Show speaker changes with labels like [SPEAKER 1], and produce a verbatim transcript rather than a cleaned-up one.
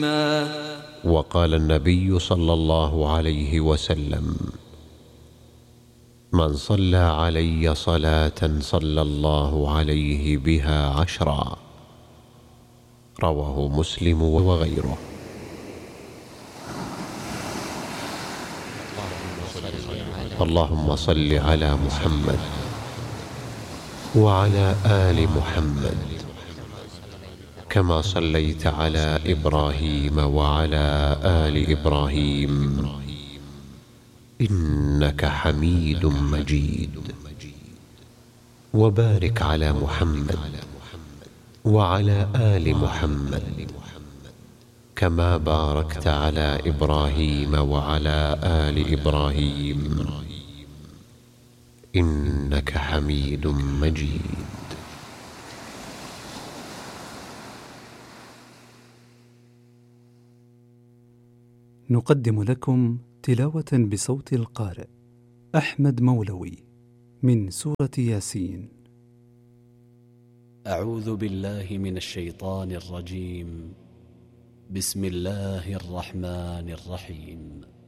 [SPEAKER 1] وقال النبي صلى الله عليه وسلم: من صلى علي صلاة صلى الله عليه بها عشرا. رواه مسلم وغيره. اللهم صل على محمد وعلى آل محمد كما صليت على إبراهيم وعلى آل إبراهيم إنك حميد مجيد. وبارك على محمد وعلى آل محمد كما باركت على إبراهيم وعلى آل إبراهيم إنك حميد مجيد.
[SPEAKER 2] نقدم لكم تلاوة بصوت القارئ أحمد مولوي من سورة ياسين.
[SPEAKER 3] أعوذ بالله من الشيطان الرجيم. بسم الله الرحمن الرحيم.